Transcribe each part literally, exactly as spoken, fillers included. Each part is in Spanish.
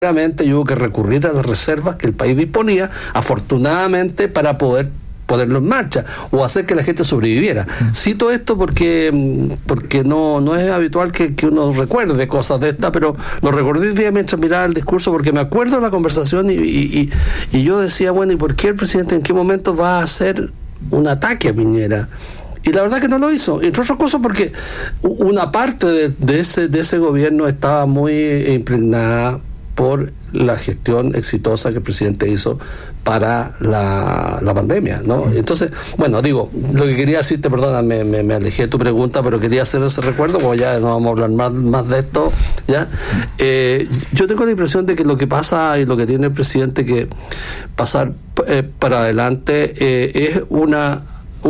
y hubo que recurrir a las reservas que el país disponía, afortunadamente, para poder ponerlo en marcha o hacer que la gente sobreviviera. Mm. Cito esto porque porque no no es habitual que, que uno recuerde cosas de esta, pero lo recordé el día mientras miraba el discurso, porque me acuerdo de la conversación y, y, y, y yo decía, bueno, ¿y por qué el presidente en qué momento va a hacer un ataque a Piñera? Y la verdad que no lo hizo, entre otras cosas porque una parte de, de ese de ese gobierno estaba muy impregnada por la gestión exitosa que el presidente hizo para la, la pandemia, ¿no? Entonces, bueno, digo, lo que quería decirte, perdona, me, me, me alejé de tu pregunta, pero quería hacer ese recuerdo, como ya no vamos a hablar más, más de esto, ¿ya? Eh, yo tengo la impresión de que lo que pasa y lo que tiene el presidente que pasar eh, para adelante eh, es una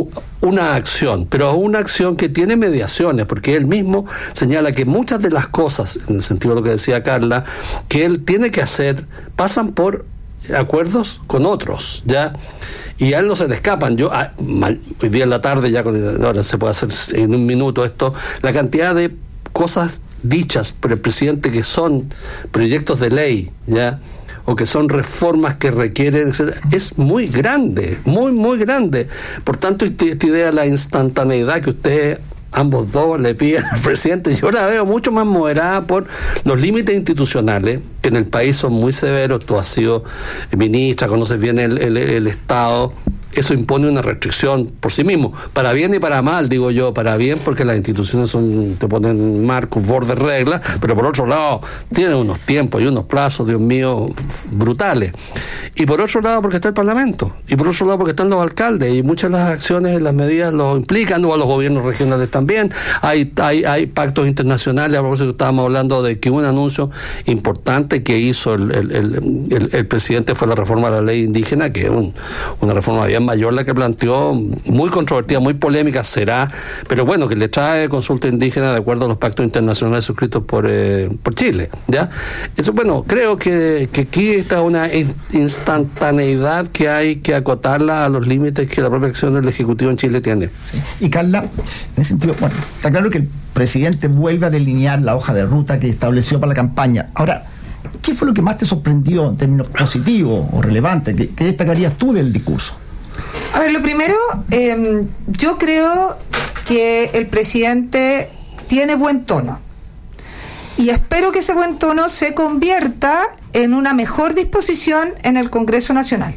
una acción, pero una acción que tiene mediaciones, porque él mismo señala que muchas de las cosas, en el sentido de lo que decía Carla, que él tiene que hacer, pasan por acuerdos con otros, ¿ya? Y a él no se le escapan. Yo, ah, mal, hoy día en la tarde, ya con, ahora se puede hacer en un minuto esto, la cantidad de cosas dichas por el presidente que son proyectos de ley, ¿ya?, o que son reformas que requieren, etcétera, es muy grande, muy, muy grande. Por tanto, esta, esta idea de la instantaneidad que ustedes, ambos dos, le piden al presidente, yo la veo mucho más moderada por los límites institucionales, que en el país son muy severos. Tú has sido ministra, conoces bien el, el, el Estado. Eso impone una restricción por sí mismo, para bien y para mal, digo yo. Para bien porque las instituciones son, te ponen marcos, bordes, reglas, pero por otro lado tienen unos tiempos y unos plazos, Dios mío, brutales. Y por otro lado porque está el Parlamento, y por otro lado porque están los alcaldes, y muchas de las acciones, las medidas lo implican, o a los gobiernos regionales también. Hay hay hay pactos internacionales. A propósito, estábamos hablando de que un anuncio importante que hizo el, el, el, el, el presidente fue la reforma a la ley indígena, que es un, una reforma bien mayor la que planteó, muy controvertida, muy polémica será, pero bueno, que le trae consulta indígena de acuerdo a los pactos internacionales suscritos por eh, por Chile, ¿ya? Eso, bueno, creo que, que aquí está una instantaneidad que hay que acotarla a los límites que la propia acción del Ejecutivo en Chile tiene. Sí. Y Carla, en ese sentido, bueno, está claro que el presidente vuelve a delinear la hoja de ruta que estableció para la campaña. Ahora, ¿qué fue lo que más te sorprendió en términos positivos o relevantes? ¿Qué, qué destacarías tú del discurso? A ver, lo primero, eh, yo creo que el presidente tiene buen tono y espero que ese buen tono se convierta en una mejor disposición en el Congreso Nacional.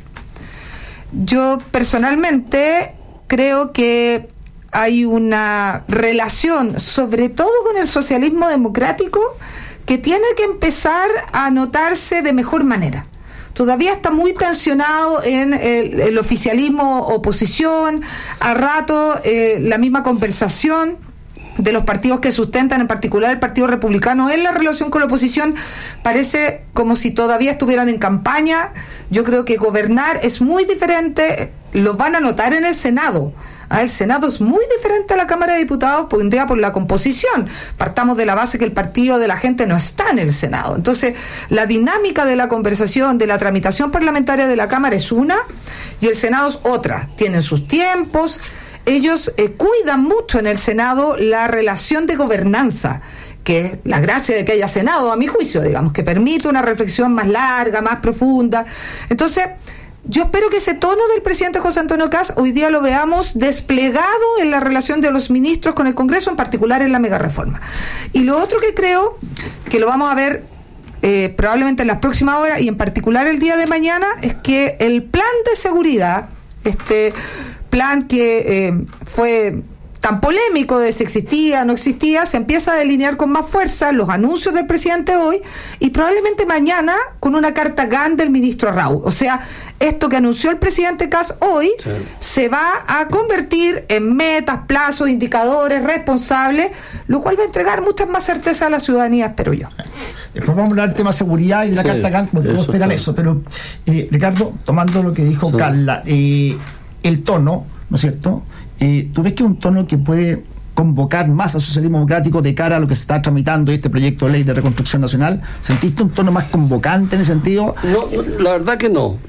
Yo personalmente creo que hay una relación, sobre todo con el socialismo democrático, que tiene que empezar a notarse de mejor manera. Todavía está muy tensionado en el, el oficialismo oposición, a rato eh, la misma conversación de los partidos que sustentan, en particular el Partido Republicano, en la relación con la oposición, parece como si todavía estuvieran en campaña. Yo creo que gobernar es muy diferente, lo van a notar en el Senado. El Senado es muy diferente a la Cámara de Diputados, por un día por la composición. Partamos de la base que el partido de la gente no está en el Senado. Entonces, la dinámica de la conversación, de la tramitación parlamentaria de la Cámara es una, y el Senado es otra. Tienen sus tiempos. Ellos eh, cuidan mucho en el Senado la relación de gobernanza, que es la gracia de que haya Senado, a mi juicio, digamos, que permite una reflexión más larga, más profunda. Entonces, yo espero que ese tono del presidente José Antonio Kast hoy día lo veamos desplegado en la relación de los ministros con el Congreso, en particular en la megareforma. Y lo otro que creo que lo vamos a ver eh, probablemente en las próximas horas y en particular el día de mañana, es que el plan de seguridad, este plan que eh, fue tan polémico de si existía, no existía, se empieza a delinear con más fuerza, los anuncios del presidente hoy, y probablemente mañana con una carta G A N del ministro Raúl. O sea, esto que anunció el presidente Kast hoy sí. se va a convertir en metas, plazos, indicadores, responsables, lo cual va a entregar muchas más certezas a la ciudadanía, espero yo. Después vamos a hablar del tema seguridad y de la sí, carta G A N, porque todos esperan claro. eso, pero eh, Ricardo, tomando lo que dijo sí. Carla, eh, el tono, ¿no es cierto?, Eh, ¿tú ves que es un tono que puede convocar más al socialismo democrático de cara a lo que se está tramitando este proyecto de ley de reconstrucción nacional? ¿Sentiste un tono más convocante en ese sentido? No, la verdad que no.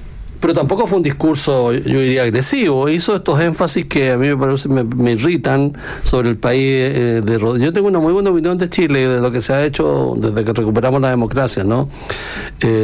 pero tampoco fue un discurso, yo diría, agresivo. Hizo estos énfasis que a mí me parece me, me irritan sobre el país eh, de Rodríguez. Yo tengo una muy buena opinión de Chile, de lo que se ha hecho desde que recuperamos la democracia, ¿no? Eh,